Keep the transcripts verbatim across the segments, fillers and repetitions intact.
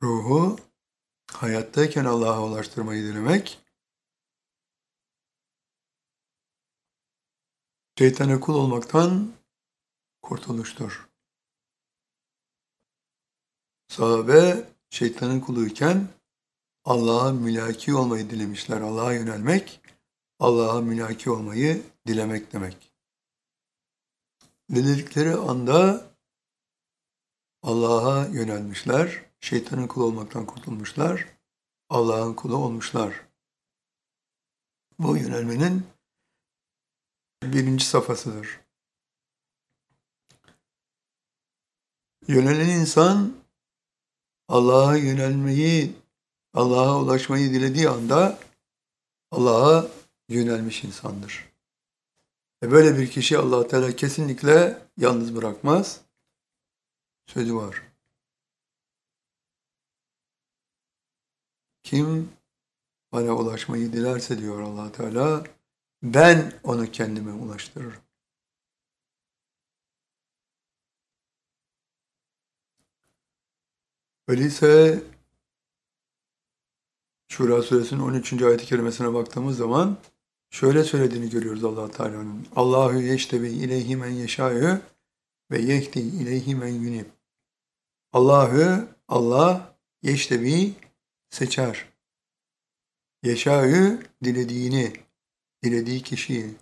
Ruhu hayattayken Allah'a ulaştırmayı dilemek, şeytana kul olmaktan kurtuluştur. Sahabe şeytanın kuluyken Allah'a mülaki olmayı dilemişler. Allah'a yönelmek, Allah'a mülaki olmayı dilemek demek. Diledikleri anda Allah'a yönelmişler, şeytanın kulu olmaktan kurtulmuşlar, Allah'ın kulu olmuşlar. Bu yönelmenin birinci safhasıdır. Yönelen insan Allah'a yönelmeyi, Allah'a ulaşmayı dilediği anda Allah'a yönelmiş insandır. Ve böyle bir kişi Allah Teala kesinlikle yalnız bırakmaz. Sözü var. Kim bana ulaşmayı dilerse diyor Allah Teala, ben onu kendime ulaştırırım. Öyleyse Şura suresinin on üçüncü ayet-i kerimesine baktığımız zaman şöyle söylediğini görüyoruz Allah Teala'nın. Allahu yeştebi ileyhi men yeşâ'ü ve yehdi ileyhi men yunib. Allahu Allah yeştebi seçer. Yeşâ'ü dilediğini, dilediği kişiyi.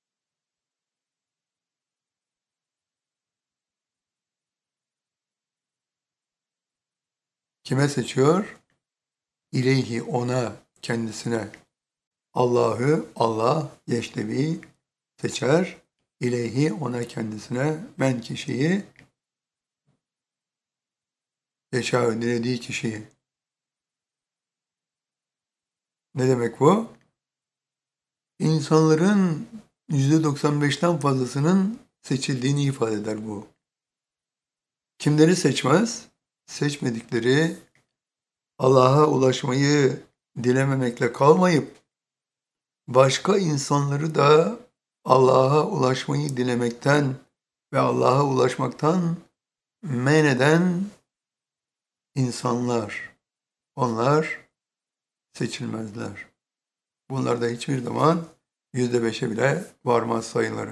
Kime seçiyor? İleyhi ona, kendisine. Allah'ı Allah yeştebi seçer. İleyhi ona kendisine men kişiyi yeşâ'ü dilediği kişiyi. Ne demek bu? İnsanların yüzde doksan beşten fazlasının seçildiğini ifade eder bu. Kimleri seçmez? Seçmedikleri Allah'a ulaşmayı dilememekle kalmayıp başka insanları da Allah'a ulaşmayı dilemekten ve Allah'a ulaşmaktan men eden insanlar. Onlar seçilmezler. Bunlar da hiçbir zaman yüzde beşe bile varmaz sayıları.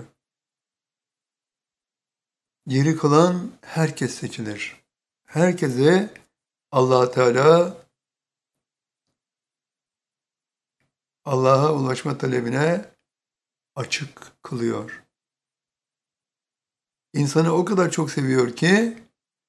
Geri kalan herkes seçilir. Herkese Allah Teala Allah'a ulaşma talebine açık kılıyor. İnsanı o kadar çok seviyor ki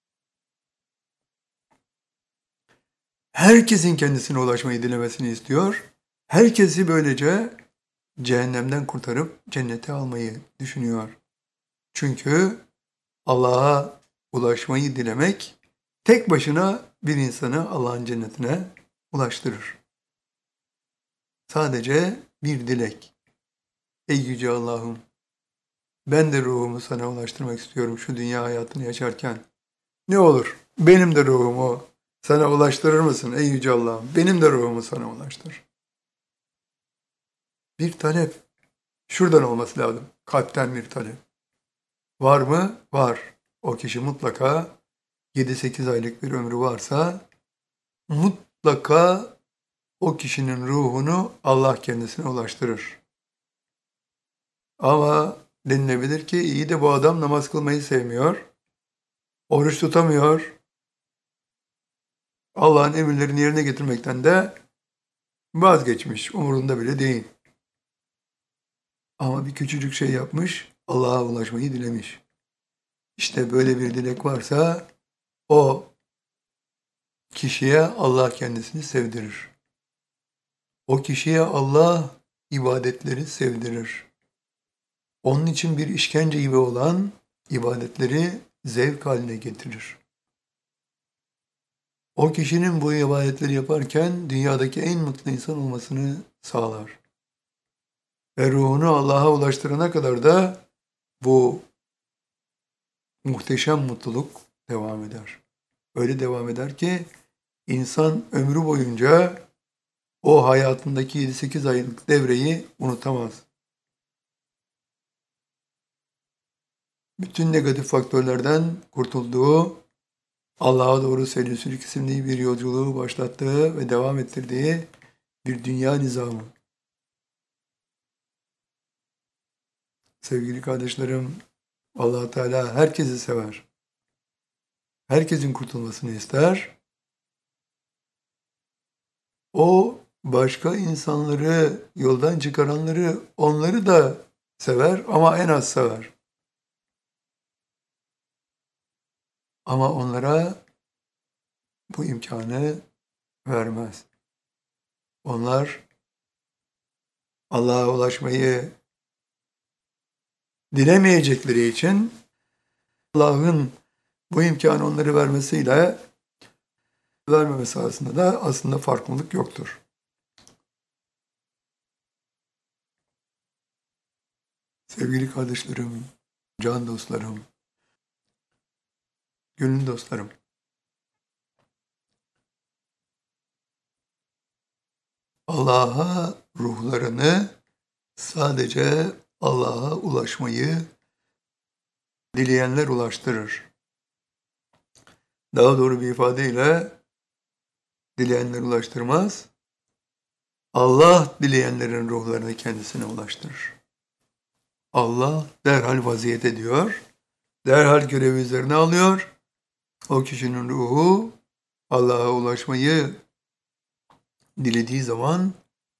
herkesin kendisine ulaşmayı dilemesini istiyor. Herkesi böylece cehennemden kurtarıp cennete almayı düşünüyor. Çünkü Allah'a ulaşmayı dilemek tek başına bir insanı Allah'ın cennetine ulaştırır. Sadece bir dilek. Ey Yüce Allah'ım, ben de ruhumu sana ulaştırmak istiyorum şu dünya hayatını yaşarken. Ne olur benim de ruhumu sana ulaştırır mısın ey Yüce Allah'ım? Benim de ruhumu sana ulaştır. Bir talep. Şuradan olması lazım. Kalpten bir talep. Var mı? Var. O kişi mutlaka yedi sekiz aylık bir ömrü varsa mutlaka o kişinin ruhunu Allah kendisine ulaştırır. Ama denilebilir ki iyi de bu adam namaz kılmayı sevmiyor, oruç tutamıyor, Allah'ın emirlerini yerine getirmekten de vazgeçmiş, umurunda bile değil. Ama bir küçücük şey yapmış, Allah'a ulaşmayı dilemiş. İşte böyle bir dilek varsa o kişiye Allah kendisini sevdirir. O kişiye Allah ibadetleri sevdirir. Onun için bir işkence gibi olan ibadetleri zevk haline getirir. O kişinin bu ibadetleri yaparken dünyadaki en mutlu insan olmasını sağlar. Ve ruhunu Allah'a ulaştırana kadar da bu muhteşem mutluluk devam eder. Öyle devam eder ki insan ömrü boyunca o hayatındaki yedi sekiz aylık devreyi unutamaz. Bütün negatif faktörlerden kurtulduğu Allah'a doğru selüsülük isimli bir yolculuğu başlattığı ve devam ettirdiği bir dünya nizamı. Sevgili kardeşlerim, Allah Teala herkesi sever. Herkesin kurtulmasını ister. O başka insanları yoldan çıkaranları, onları da sever ama en az sever. Ama onlara bu imkanı vermez. Onlar Allah'a ulaşmayı dilemeyecekleri için Allah'ın bu imkanı onları vermesiyle vermemesi arasında da aslında farklılık yoktur. Sevgili kardeşlerim, can dostlarım, gönül dostlarım, Allah'a ruhlarını sadece Allah'a ulaşmayı dileyenler ulaştırır. Daha doğru bir ifadeyle dileyenler ulaştırmaz, Allah dileyenlerin ruhlarını kendisine ulaştırır. Allah derhal vaziyet ediyor, derhal görevi üzerine alıyor. O kişinin ruhu Allah'a ulaşmayı dilediği zaman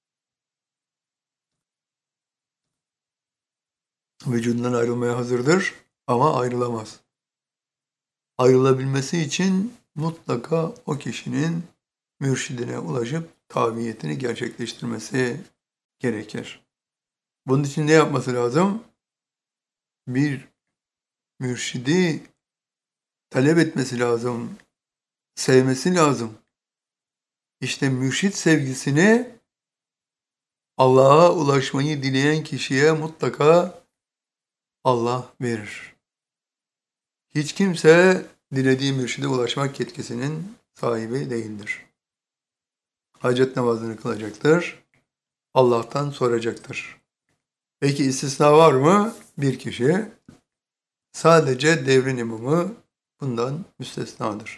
vücudundan ayrılmaya hazırdır ama ayrılamaz. Ayrılabilmesi için mutlaka o kişinin mürşidine ulaşıp tabiyetini gerçekleştirmesi gerekir. Bunun için ne yapması lazım? Bir mürşidi talep etmesi lazım, sevmesi lazım. İşte mürşit sevgisini Allah'a ulaşmayı dileyen kişiye mutlaka Allah verir. Hiç kimse dilediği mürşide ulaşmak yetkisinin sahibi değildir. Hacet namazını kılacaktır, Allah'tan soracaktır. Peki istisna var mı? Bir kişi, sadece devrin imamı bundan müstesnadır.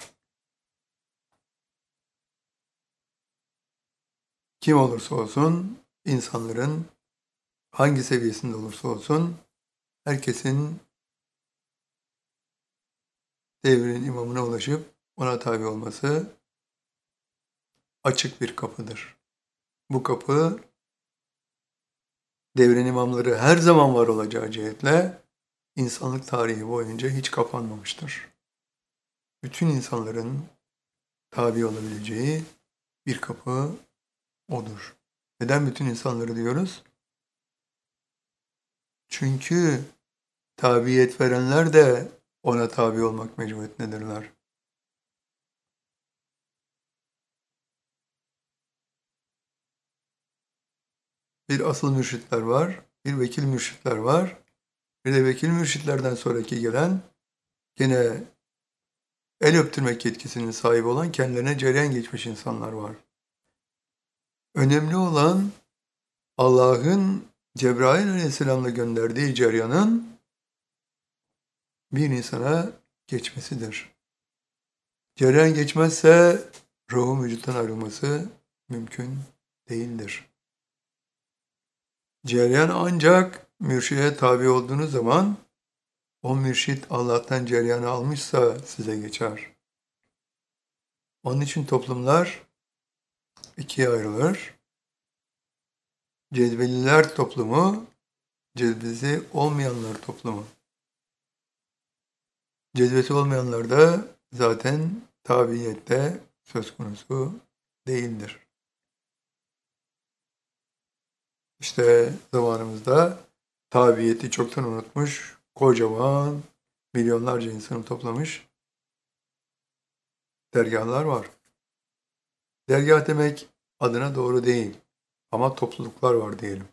Kim olursa olsun, insanların hangi seviyesinde olursa olsun, herkesin devrin imamına ulaşıp ona tabi olması açık bir kapıdır. Bu kapı devrin imamları her zaman var olacağı cihetle insanlık tarihi boyunca hiç kapanmamıştır. Bütün insanların tabi olabileceği bir kapı odur. Neden bütün insanları diyoruz? Çünkü tabiyet verenler de ona tabi olmak mecburiyetindedirler. Bir asıl mürşitler var, bir vekil mürşitler var, bir de vekil mürşitlerden sonraki gelen gene el öptürmek yetkisinin sahibi olan kendilerine cereyan geçmiş insanlar var. Önemli olan Allah'ın Cebrail Aleyhisselam'la gönderdiği cereyanın bir insana geçmesidir. Cereyan geçmezse ruhun vücuttan ayrılması mümkün değildir. Cereyan ancak mürşide tabi olduğunuz zaman o mürşit Allah'tan cereyanı almışsa size geçer. Onun için toplumlar ikiye ayrılır. Cezbeliler toplumu, cezbesi olmayanlar toplumu. Cezbesi olmayanlar da zaten tabiyette söz konusu değildir. İşte zamanımızda tabiyeti çoktan unutmuş, kocaman milyonlarca insanı toplamış dergahlar var. Dergah demek adına doğru değil ama topluluklar var diyelim.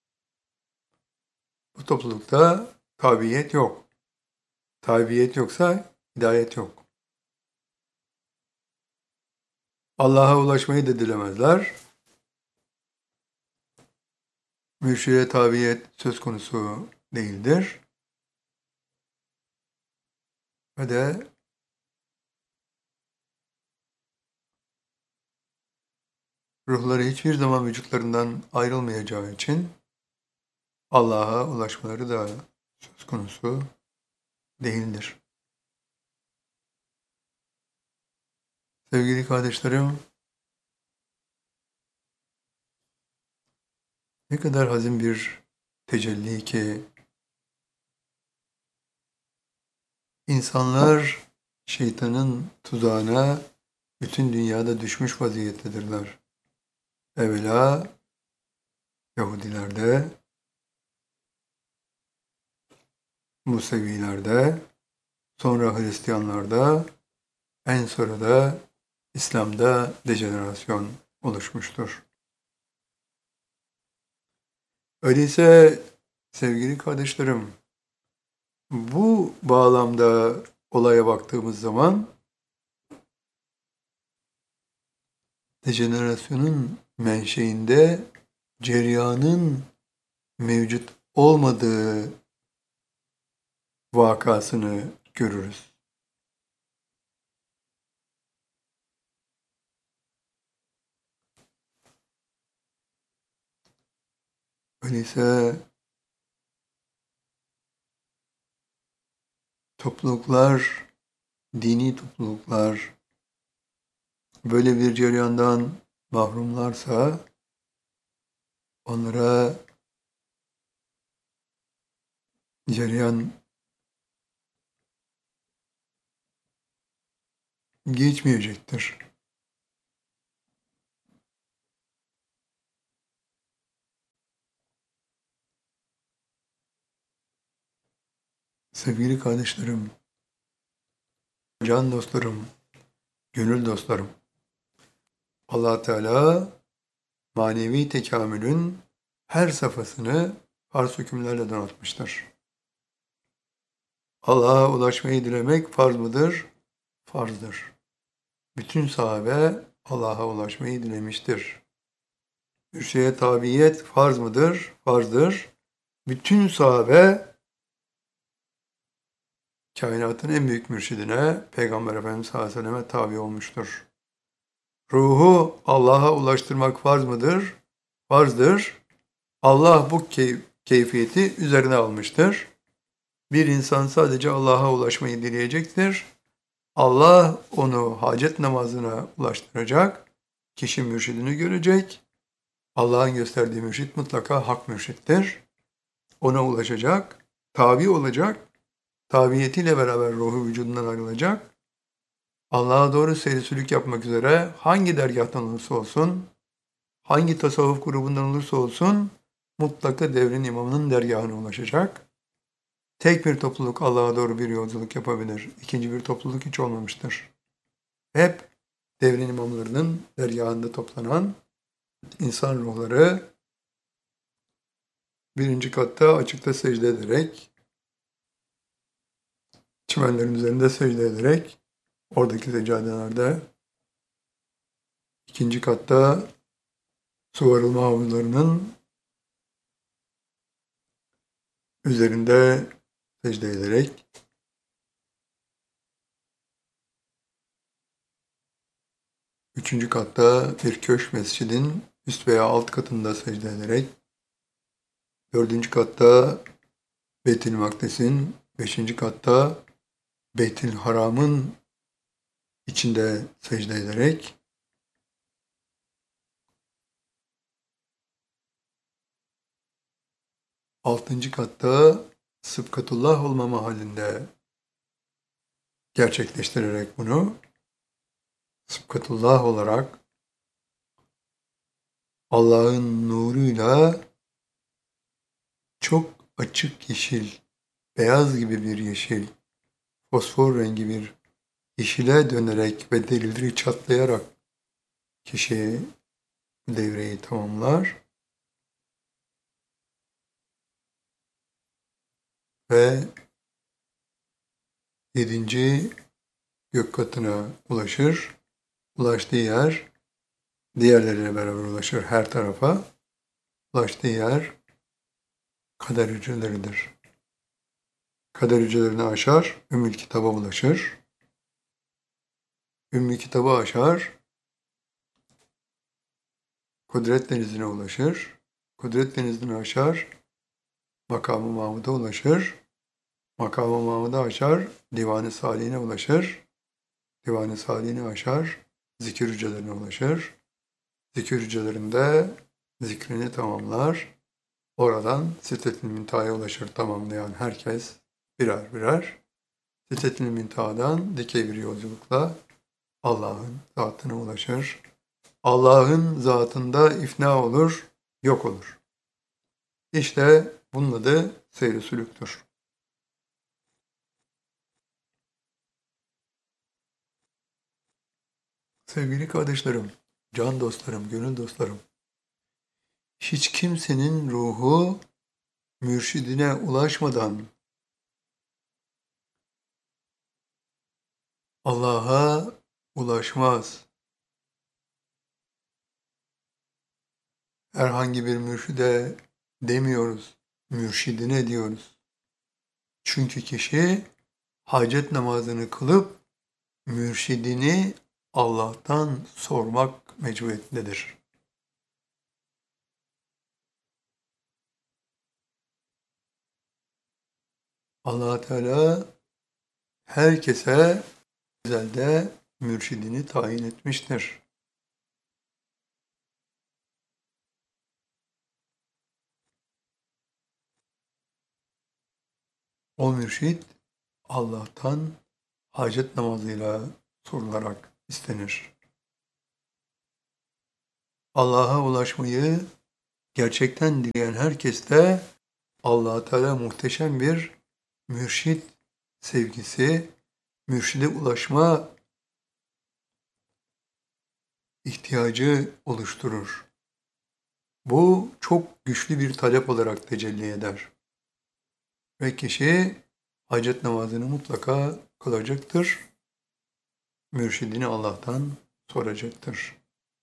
Bu toplulukta tabiyet yok. Tabiyet yoksa hidayet yok. Allah'a ulaşmayı da dilemezler. Mürşide tabiyet söz konusu değildir. Ve de ruhları hiçbir zaman vücutlarından ayrılmayacağı için Allah'a ulaşmaları da söz konusu değildir. Sevgili kardeşlerim, ne kadar hazin bir tecelli ki insanlar şeytanın tuzağına bütün dünyada düşmüş vaziyettedirler. Evvela Yahudilerde, Musevilerde, sonra Hristiyanlarda, en sonra da İslam'da dejenerasyon oluşmuştur. Öyleyse sevgili kardeşlerim, bu bağlamda olaya baktığımız zaman dejenerasyonun menşeinde cereyanın mevcut olmadığı vakasını görürüz. Öyleyse topluluklar, dini topluluklar böyle bir cereyandan mahrumlarsa onlara cereyan geçmeyecektir. Sevgili kardeşlerim, can dostlarım, gönül dostlarım, Allah Teala manevi tekamülün her safhasını farz hükümlerle donatmıştır. Allah'a ulaşmayı dilemek farz mıdır? Farzdır. Bütün sahabe Allah'a ulaşmayı dilemiştir. Bir şeye tabiyet farz mıdır? Farzdır. Bütün sahabe kainatın en büyük mürşidine, Peygamber Efendimiz sallallahu aleyhi ve selleme tabi olmuştur. Ruhu Allah'a ulaştırmak farz mıdır? Farzdır. Allah bu key- keyfiyeti üzerine almıştır. Bir insan sadece Allah'a ulaşmayı dileyecektir. Allah onu hacet namazına ulaştıracak. Kişi mürşidini görecek. Allah'ın gösterdiği mürşit mutlaka hak mürşittir. Ona ulaşacak, tabi olacak. Tabiyetiyle beraber ruhu vücudundan ayrılacak. Allah'a doğru seyir yapmak üzere hangi dergâhtan olursa olsun, hangi tasavvuf grubundan olursa olsun mutlaka devrin imamının dergâhına ulaşacak. Tek bir topluluk Allah'a doğru bir yolculuk yapabilir. İkinci bir topluluk hiç olmamıştır. Hep devrin imamlarının dergâhında toplanan insan ruhları birinci katta açıkta secde ederek, çimenlerin üzerinde secde ederek, oradaki seccadelerde, ikinci katta su arılma havuzlarının üzerinde secde ederek, üçüncü katta bir köşk mescidin üst veya alt katında secde ederek, dördüncü katta Beyt-i Makdis'in, beşinci katta Beyt-i Haram'ın içinde secde ederek, altıncı katta Sıbkatullah olma mahallinde gerçekleştirerek bunu Sıbkatullah olarak Allah'ın nuruyla çok açık yeşil, beyaz gibi bir yeşil, fosfor rengi bir yeşile dönerek ve derileri çatlayarak kişi devreyi tamamlar ve yedinci gök katına ulaşır. Ulaştığı yer diğerleriyle beraber ulaşır her tarafa. Ulaştığı yer kader hücreleridir. Kader hücrelerini aşar, Ümmül Kitab'a ulaşır. Ümmü Kitab'ı aşar, kudret denizine ulaşır. Kudret denizini aşar, makamı Mahmud'a ulaşır. Makamı Mahmud'a aşar, divan-ı salihine ulaşır. Divan-ı salihini aşar, zikir hücrelerine ulaşır. Zikir hücrelerinde zikrini tamamlar. Oradan Sidret-i Münteha'ya ulaşır tamamlayan herkes birer birer. Sidret-i Münteha'dan dikey bir yolculukla Allah'ın zatına ulaşır. Allah'ın zatında ifna olur, yok olur. İşte bunun adı seyr-i sülüktür. Sevgili kardeşlerim, can dostlarım, gönül dostlarım, hiç kimsenin ruhu mürşidine ulaşmadan Allah'a ulaşmaz. Herhangi bir mürşide demiyoruz, mürşidine diyoruz. Çünkü kişi hacet namazını kılıp mürşidini Allah'tan sormak mecburiyetindedir. Allah Teala herkese özelde mürşidini tayin etmiştir. O mürşid Allah'tan hacet namazıyla sorularak istenir. Allah'a ulaşmayı gerçekten dileyen herkeste Allah Teala muhteşem bir mürşid sevgisi, mürşide ulaşma ihtiyacı oluşturur. Bu çok güçlü bir talep olarak tecelli eder. Ve kişi hacet namazını mutlaka kılacaktır. Mürşidini Allah'tan soracaktır.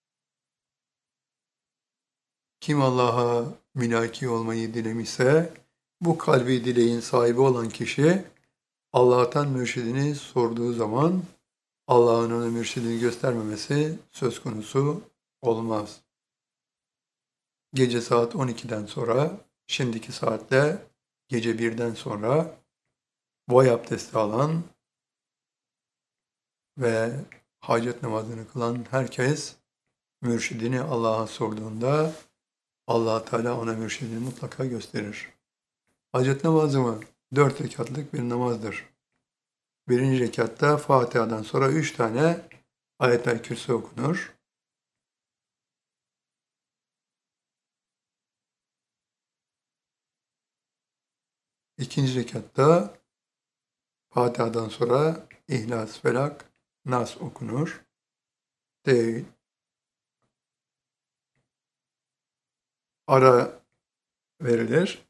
Kim Allah'a mülaki olmayı dilemişse, bu kalbi dileğin sahibi olan kişi Allah'tan mürşidini sorduğu zaman Allah'ın ona mürşidini göstermemesi söz konusu olmaz. Gece saat on ikiden sonra, şimdiki saatte gece birden sonra boy abdesti alan ve hacet namazını kılan herkes mürşidini Allah'a sorduğunda Allah Teala ona mürşidini mutlaka gösterir. Hacet namazı mı? Dört rekatlık bir namazdır. Birinci rekatta Fatiha'dan sonra üç tane Ayet-el Kürsi okunur. İkinci rekatta Fatiha'dan sonra İhlas, Felak, Nas okunur. Tevhid. Ara verilir.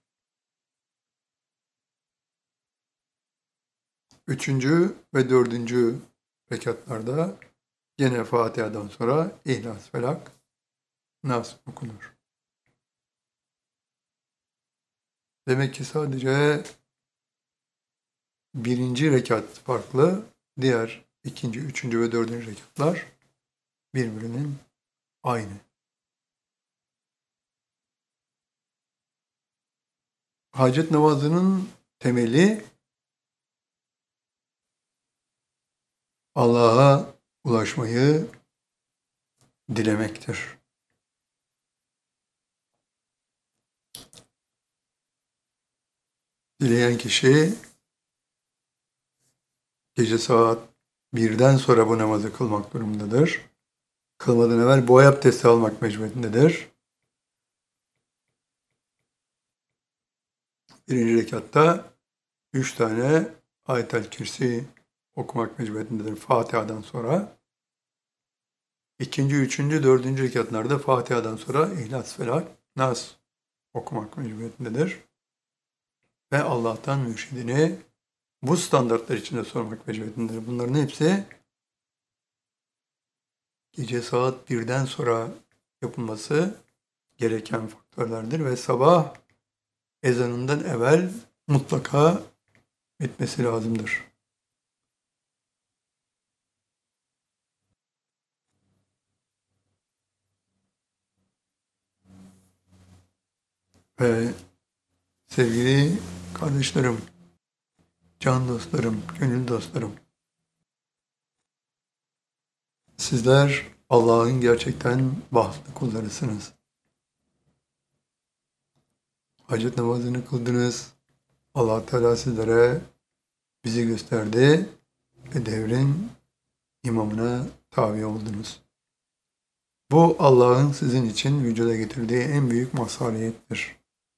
Üçüncü ve dördüncü rekatlarda yine Fatiha'dan sonra İhlas, Felak, Nas okunur. Demek ki sadece birinci rekat farklı, diğer ikinci, üçüncü ve dördüncü rekatlar birbirinin aynı. Hacet namazının temeli Allah'a ulaşmayı dilemektir. Dileyen kişi gece saat birden sonra bu namazı kılmak durumundadır. Kılmadan evvel boy abdesti almak mecburiyetindedir. Birinci rekatta üç tane Ayet-el Kürsi okumak mecburiyetindedir Fatiha'dan sonra. İkinci, üçüncü, dördüncü rekatlarda Fatiha'dan sonra İhlas, Felak, Nas okumak mecburiyetindedir. Ve Allah'tan mürşidini bu standartlar içinde sormak mecburiyetindedir. Bunların hepsi gece saat birden sonra yapılması gereken faktörlerdir ve sabah ezanından evvel mutlaka bitmesi lazımdır. Ve sevgili kardeşlerim, can dostlarım, gönül dostlarım, sizler Allah'ın gerçekten bahtlı kullarısınız. Hacet namazını kıldınız. Allah Teala sizlere bizi gösterdi ve devrin imamına tabi oldunuz. Bu Allah'ın sizin için vücuda getirdiği en büyük mazhariyettir.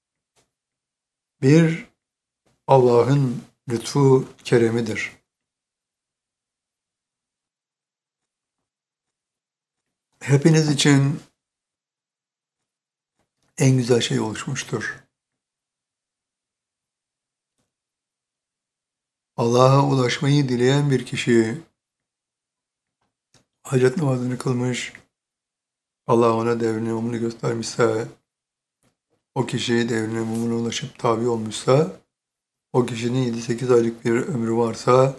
Bir, Allah'ın lütfu keremidir. Hepiniz için en güzel şey oluşmuştur. Allah'a ulaşmayı dileyen bir kişi hacet namazını kılmış, Allah ona devrin imamını göstermişse, o kişi devrin imamına ulaşıp tabi olmuşsa, o kişinin yedi sekiz aylık bir ömrü varsa,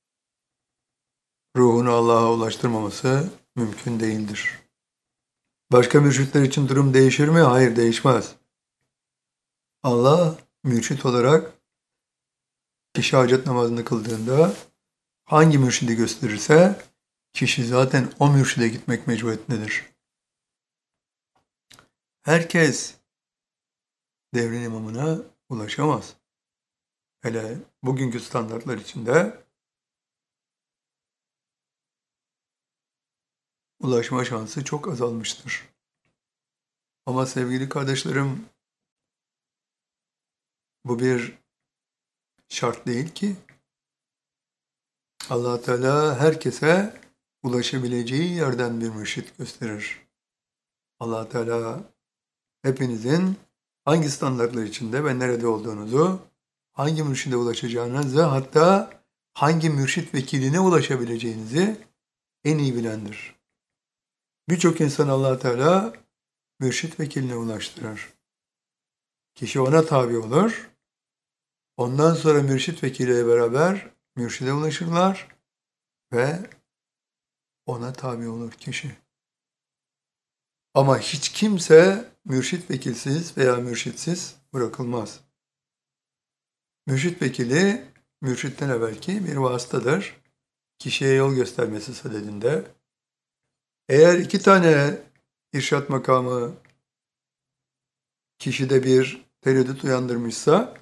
ruhunu Allah'a ulaştırmaması mümkün değildir. Başka mürşitler için durum değişir mi? Hayır, değişmez. Allah mürşit olarak kişi hacet namazını kıldığında hangi mürşidi gösterirse kişi zaten o mürşide gitmek mecburiyetindedir. Herkes devrin imamına ulaşamaz. Hele bugünkü standartlar içinde ulaşma şansı çok azalmıştır. Ama sevgili kardeşlerim, bu bir şart değil ki. Allah Teala herkese ulaşabileceği yerden bir mürşit gösterir. Allah Teala hepinizin hangi standartlar içinde ve nerede olduğunuzu, hangi mürşide ulaşacağınızı, hatta hangi mürşit vekiline ulaşabileceğinizi en iyi bilendir. Birçok insan Allah Teala mürşit vekiline ulaştırır. Kişi ona tabi olur. Ondan sonra mürşit vekiliyle beraber mürşide ulaşırlar ve ona tabi olur kişi. Ama hiç kimse mürşit vekilsiz veya mürşitsiz bırakılmaz. Mürşit vekili, mürşitten evvelki bir vasıtadır. Kişiye yol göstermesi sadedinde. Eğer iki tane irşat makamı kişide bir tereddüt uyandırmışsa,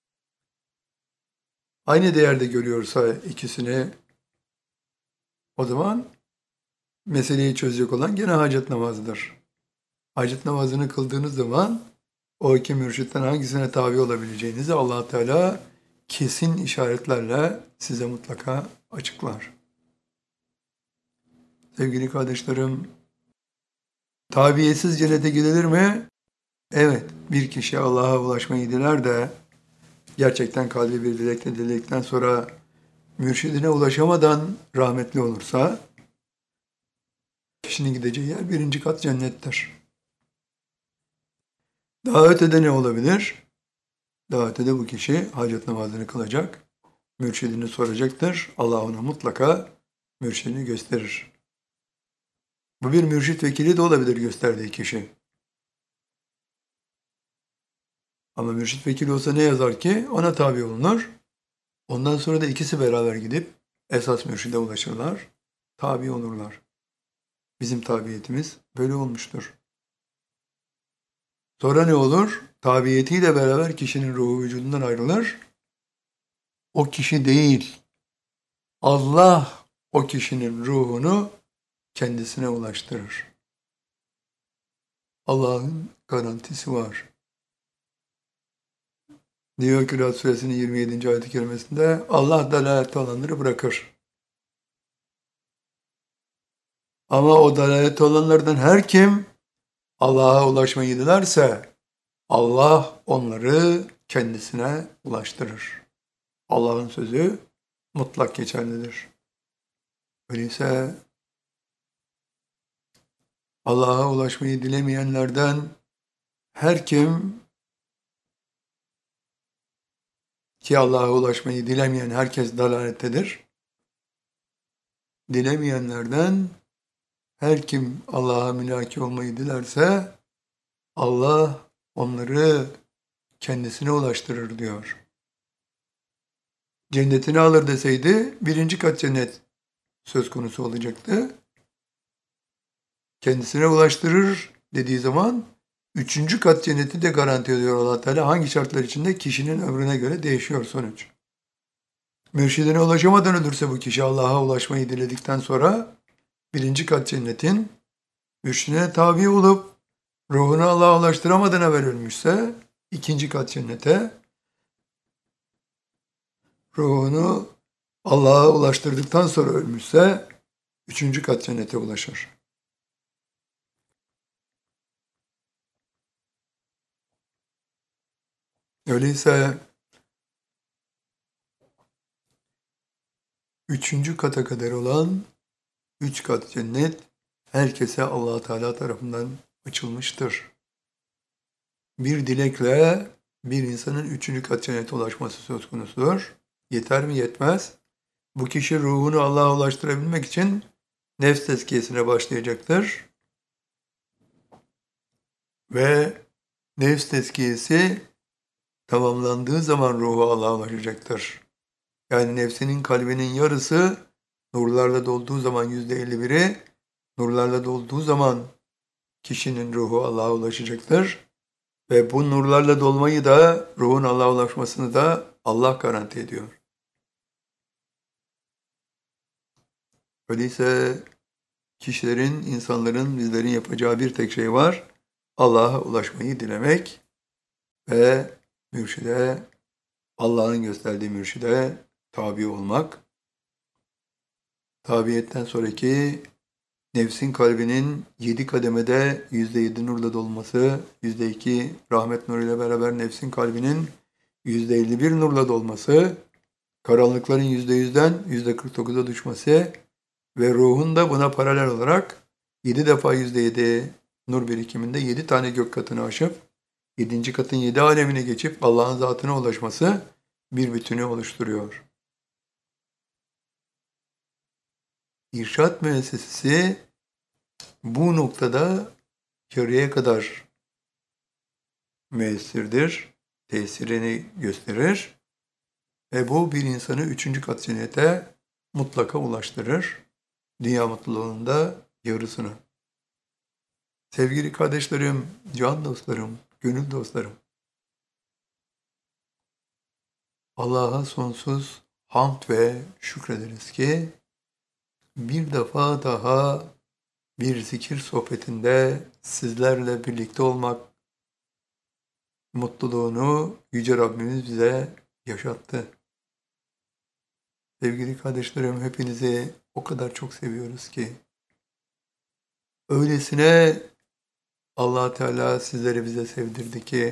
aynı değerde görüyorsa ikisini, o zaman meseleyi çözecek olan gene hacet namazıdır. Hacet namazını kıldığınız zaman o iki mürşitten hangisine tabi olabileceğinizi Allah Teala kesin işaretlerle size mutlaka açıklar. Sevgili kardeşlerim, tabiyetsiz cennete gidilir mi? Evet, bir kişi Allah'a ulaşmayı diler de gerçekten kalbi bir dilekle diledikten sonra mürşidine ulaşamadan rahmetli olursa kişinin gideceği yer birinci kat cennettir. Daha ötede ne olabilir? Daha ötede bu kişi hacet namazını kılacak, mürşidini soracaktır. Allah ona mutlaka mürşidini gösterir. Bu bir mürşit vekili de olabilir gösterdiği kişi. Ama mürşit vekili olsa ne yazar ki? Ona tabi olunur. Ondan sonra da ikisi beraber gidip esas mürşide ulaşırlar, tabi olurlar. Bizim tabiyetimiz böyle olmuştur. Sonra ne olur? Tabiyetiyle beraber kişinin ruhu vücudundan ayrılır. O kişi değil, Allah o kişinin ruhunu kendisine ulaştırır. Allah'ın garantisi var. Diyor ki Rad Suresinin yirmi yedinci ayet-i kerimesinde Allah dalalette olanları bırakır. Ama o dalalette olanlardan her kim Allah'a ulaşmayı dilerse Allah onları kendisine ulaştırır. Allah'ın sözü mutlak geçerlidir. Öyleyse Allah'a ulaşmayı dilemeyenlerden her kim ki Allah'a ulaşmayı dilemeyen herkes dalalettedir. Dilemeyenlerden her kim Allah'a mülaki olmayı dilerse Allah onları kendisine ulaştırır diyor. Cennetini alır deseydi birinci kat cennet söz konusu olacaktı. Kendisine ulaştırır dediği zaman üçüncü kat cenneti de garanti ediyor Allah Teala. Hangi şartlar içinde? Kişinin ömrüne göre değişiyor sonuç. Mürşidine ulaşamadan ölürse bu kişi Allah'a ulaşmayı diledikten sonra birinci kat cennetin mürşidine tabi olup ruhunu Allah'a ulaştıramadan evvel ölmüşse ikinci kat cennete, ruhunu Allah'a ulaştırdıktan sonra ölmüşse üçüncü kat cennete ulaşır. Öyleyse üçüncü kata kadar olan üç kat cennet herkese Allah Teala tarafından açılmıştır. Bir dilekle bir insanın üçüncü kat cennete ulaşması söz konusudur. Yeter mi? Yetmez. Bu kişi ruhunu Allah'a ulaştırabilmek için nefs tezkiyesine başlayacaktır. Ve nefs tezkiyesi tamamlandığı zaman ruhu Allah'a ulaşacaktır. Yani nefsinin kalbinin yarısı nurlarla dolduğu zaman yüzde elli biri, nurlarla dolduğu zaman kişinin ruhu Allah'a ulaşacaktır. Ve bu nurlarla dolmayı da, ruhun Allah'a ulaşmasını da Allah garanti ediyor. Öyleyse kişilerin, insanların, bizlerin yapacağı bir tek şey var. Allah'a ulaşmayı dilemek ve mürşide, Allah'ın gösterdiği mürşide tabi olmak. Tabiyetten sonraki nefsin kalbinin yedi kademede yüzde yedi nurla dolması, yüzde iki rahmet nuruyla beraber nefsin kalbinin yüzde elli bir nurla dolması, karanlıkların yüzde yüzden yüzde kırk dokuza düşmesi ve ruhun da buna paralel olarak yedi defa yüzde yedi nur birikiminde yedi tane gök katını aşıp, yedinci katın yedi alemine geçip Allah'ın zatına ulaşması bir bütünü oluşturuyor. İrşad müessesesi bu noktada yarıya kadar müessirdir, tesirini gösterir ve bu bir insanı üçüncü kat cennete mutlaka ulaştırır. Dünya mutluluğunun da yarısını. Sevgili kardeşlerim, can dostlarım, gönül dostlarım, Allah'a sonsuz hamd ve şükrederiz ki bir defa daha bir zikir sohbetinde sizlerle birlikte olmak mutluluğunu Yüce Rabbimiz bize yaşattı. Sevgili kardeşlerim, hepinizi o kadar çok seviyoruz ki öylesine Allah Teala sizleri bize sevdirdi ki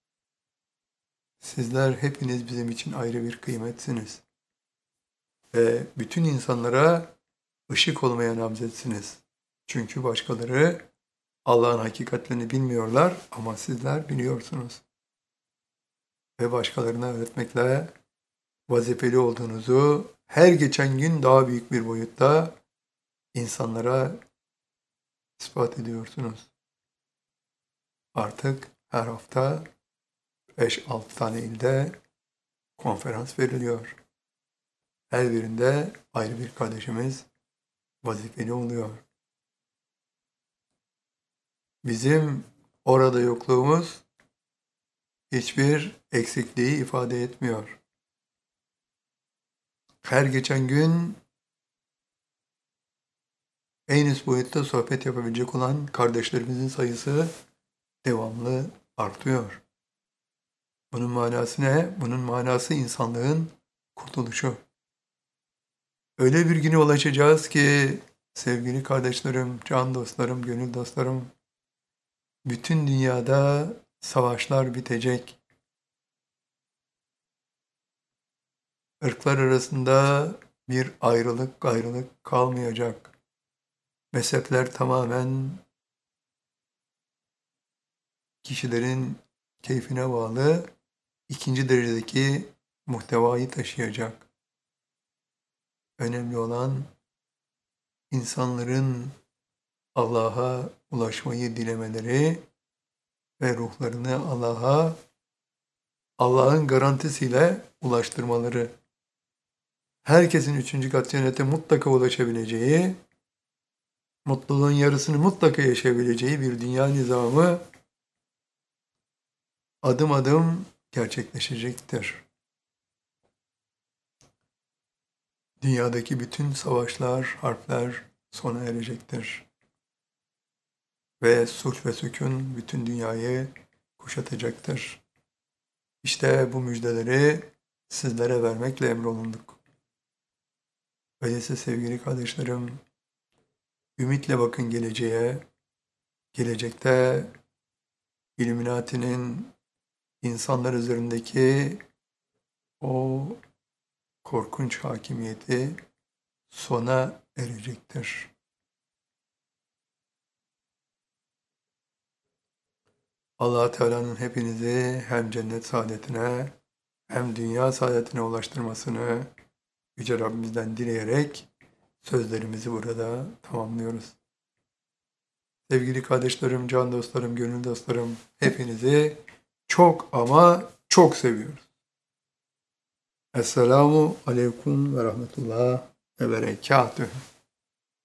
sizler hepiniz bizim için ayrı bir kıymetsiniz. Ve bütün insanlara ışık olmaya namzetsiniz. Çünkü başkaları Allah'ın hakikatlerini bilmiyorlar ama sizler biliyorsunuz. Ve başkalarına öğretmekle vazifeli olduğunuzu her geçen gün daha büyük bir boyutta insanlara ispat ediyorsunuz. Artık her hafta beş altı tane ilde konferans veriliyor. Her birinde ayrı bir kardeşimiz vazifeli oluyor. Bizim orada yokluğumuz hiçbir eksikliği ifade etmiyor. Her geçen gün en üst boyutta sohbet yapabilecek olan kardeşlerimizin sayısı devamlı artıyor. Bunun manası ne? Bunun manası insanlığın kurtuluşu. Öyle bir güne ulaşacağız ki sevgili kardeşlerim, can dostlarım, gönül dostlarım, bütün dünyada savaşlar bitecek. Irklar arasında bir ayrılık, gayrılık kalmayacak. Mezhepler tamamen kişilerin keyfine bağlı ikinci derecedeki muhtevayı taşıyacak. Önemli olan insanların Allah'a ulaşmayı dilemeleri ve ruhlarını Allah'a, Allah'ın garantisiyle ulaştırmaları, herkesin üçüncü kat cennete mutlaka ulaşabileceği, mutluluğun yarısını mutlaka yaşayabileceği bir dünya nizamı adım adım gerçekleşecektir. Dünyadaki bütün savaşlar, harpler sona erecektir. Ve sulh ve sükun bütün dünyayı kuşatacaktır. İşte bu müjdeleri sizlere vermekle emrolunduk. Öyleyse sevgili kardeşlerim, ümitle bakın geleceğe. Gelecekte İlluminati'nin insanlar üzerindeki o korkunç hakimiyeti sona erecektir. Allah Teala'nın hepinizi hem cennet saadetine hem dünya saadetine ulaştırmasını Yüce Rabbimizden dileyerek sözlerimizi burada tamamlıyoruz. Sevgili kardeşlerim, can dostlarım, gönül dostlarım, hepinizi çok ama çok seviyoruz. Esselamu Aleyküm ve Rahmetullah ve Berekatühü.